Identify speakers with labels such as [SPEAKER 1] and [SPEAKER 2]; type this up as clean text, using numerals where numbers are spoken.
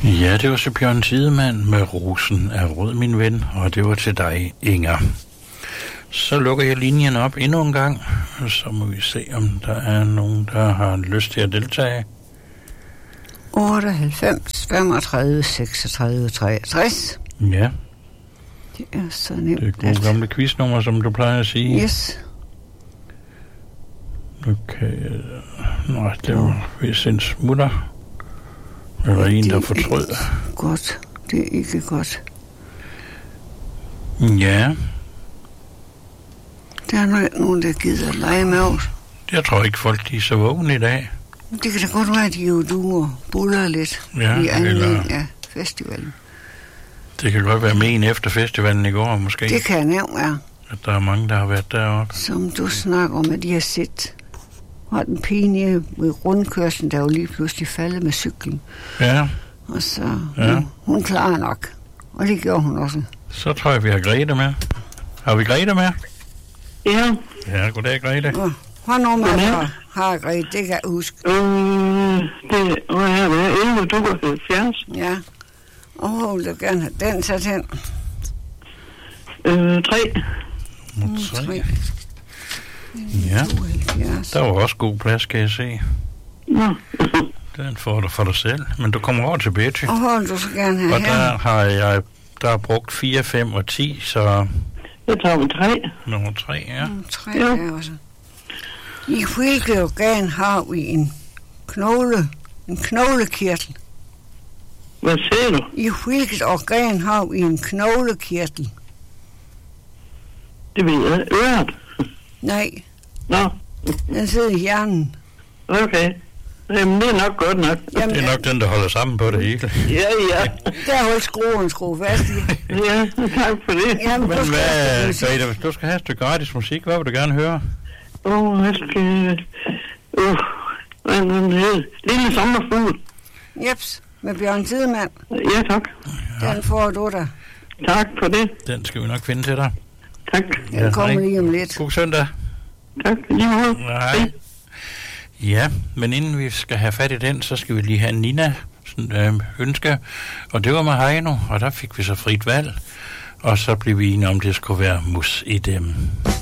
[SPEAKER 1] Ja, det var så Bjørn Tidemand med Rosen er rød, min ven, og det var til dig, Inger. Så lukker jeg linjen op endnu en gang, og så må vi se, om der er nogen, der har lyst til at deltage.
[SPEAKER 2] 98, 35, 36, 63.
[SPEAKER 1] Ja.
[SPEAKER 2] Det er så nemt.
[SPEAKER 1] Det er gode gamle quiznummer, som du plejer at sige.
[SPEAKER 2] Yes.
[SPEAKER 1] Okay. Nej, det var vist en smutter. Eller en, der fortrød.
[SPEAKER 2] Godt. Det er ikke godt.
[SPEAKER 1] Ja.
[SPEAKER 2] Der er nok nogen, der gider at lege med os.
[SPEAKER 1] Jeg tror ikke, folk de er så vågne i dag.
[SPEAKER 2] Det kan da godt være, at de jo duer buller lidt i anledning af festivalen.
[SPEAKER 1] Det kan godt være med en efter festivalen i går, måske.
[SPEAKER 2] Det kan nemt være.
[SPEAKER 1] At der er mange, der har været deroppe.
[SPEAKER 2] Som du snakker om, at de har set. Og den pige ved rundkørslen, der jo lige pludselig faldet med cyklen.
[SPEAKER 1] Ja.
[SPEAKER 2] Og så, ja. Hun klarer nok. Og det gjorde hun også.
[SPEAKER 1] Så tror jeg, vi har Grete med. Har vi Grete med?
[SPEAKER 3] Ja.
[SPEAKER 1] Ja, goddag, Grete.
[SPEAKER 2] Hvor nummer har Grete? Det kan jeg huske.
[SPEAKER 3] Det er 11, 72.
[SPEAKER 2] Ja. Og hun vil gerne have den sat hen.
[SPEAKER 3] 3.
[SPEAKER 1] 3. Ja. Der var også god plads, kan jeg se.
[SPEAKER 3] Ja.
[SPEAKER 1] Den får du for dig selv. Men du kommer over til Betty.
[SPEAKER 2] Og hvor vil du så gerne have
[SPEAKER 1] og
[SPEAKER 2] her?
[SPEAKER 1] Der har jeg brugt 4, 5 og 10, så...
[SPEAKER 3] Jeg tager 3.
[SPEAKER 1] Nummer 3, ja.
[SPEAKER 2] Nummer 3, ja. Også. I hvilket organ har vi en knoglekirtel?
[SPEAKER 3] Hvad siger du?
[SPEAKER 2] I hvilket organ har vi en knoglekirtel?
[SPEAKER 3] Det ved jeg. Øret?
[SPEAKER 2] Nej.
[SPEAKER 3] Nå.
[SPEAKER 2] Den sidder i hjernen.
[SPEAKER 3] Okay. Jamen, det er nok godt nok.
[SPEAKER 1] Jamen, det er nok den, der holder sammen på det hele.
[SPEAKER 3] Ja.
[SPEAKER 2] Der holder skrue fast i.
[SPEAKER 3] Ja, tak for det.
[SPEAKER 2] Jamen,
[SPEAKER 1] men hvad, Grete, hvis du skal have et stykke gratis musik, hvad vil du gerne høre?
[SPEAKER 3] Jeg skal... Lille sommerfugl.
[SPEAKER 2] Jeps, med Bjørn Tidemand.
[SPEAKER 3] Ja, tak.
[SPEAKER 2] Den får du da.
[SPEAKER 3] Tak for det.
[SPEAKER 1] Den skal vi nok finde til dig.
[SPEAKER 3] Tak.
[SPEAKER 2] Den kommer lige om lidt.
[SPEAKER 1] God søndag.
[SPEAKER 3] Tak, lige måde.
[SPEAKER 1] Nej. Ja, men inden vi skal have fat i den, så skal vi lige have Nina ønske. Og det var med Heino, og der fik vi så frit valg. Og så blev vi enige om, det skulle være mus i dem.